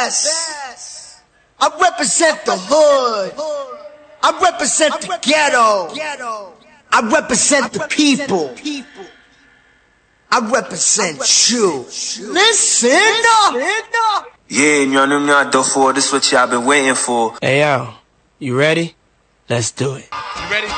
best. I represent the hood. I represent the ghetto. I represent the people. I represent you. Listen up. Yeah, you know, for this what y'all been waiting for. Hey yo, you ready? Let's do it. You ready?